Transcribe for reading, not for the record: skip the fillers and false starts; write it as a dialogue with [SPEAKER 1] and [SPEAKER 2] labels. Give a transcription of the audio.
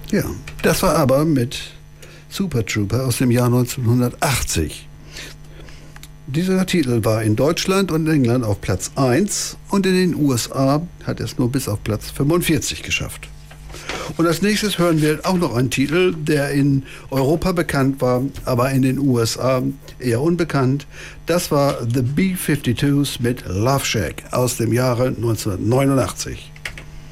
[SPEAKER 1] Ja, das war aber mit Super Trooper aus dem Jahr 1980. Dieser Titel war in Deutschland und England auf Platz 1 und in den USA hat es nur bis auf Platz 45 geschafft. Und als nächstes hören wir auch noch einen Titel, der in Europa bekannt war, aber in den USA eher unbekannt. Das war The B-52s mit Love Shack aus dem Jahre 1989.